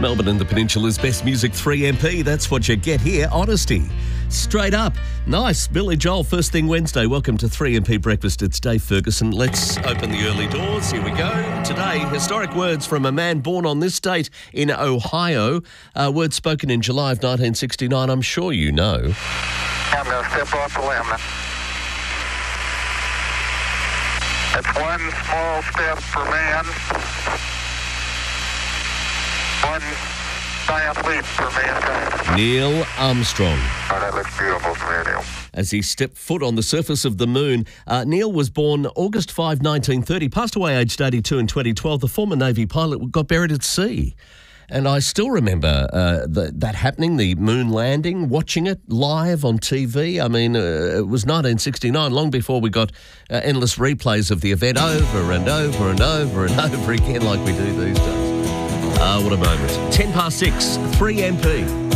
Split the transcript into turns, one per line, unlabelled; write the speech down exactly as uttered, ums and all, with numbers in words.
Melbourne and the Peninsula's best music, three M P. That's what you get here. Honesty. Straight up. Nice. Billy Joel, first thing Wednesday. Welcome to three M P Breakfast. It's Dave Ferguson. Let's open the early doors. Here we go. Today, historic words from a man born on this date in Ohio. Uh, words spoken in July of nineteen sixty-nine. I'm sure you know.
I'm going to step off the limb. It's one small step for man, one giant leap for mankind.
Neil Armstrong.
Oh, that looks beautiful from here, Neil.
As he stepped foot on the surface of the moon, uh, Neil was born August fifth, nineteen thirty, passed away aged eighty-two in twenty twelve. The former Navy pilot got buried at sea. And I still remember uh, the, that happening, the moon landing, watching it live on T V. I mean, uh, it was nineteen sixty-nine, long before we got uh, endless replays of the event over and over and over and over again like we do these days. Ah, uh, what a moment. ten past six, three M P.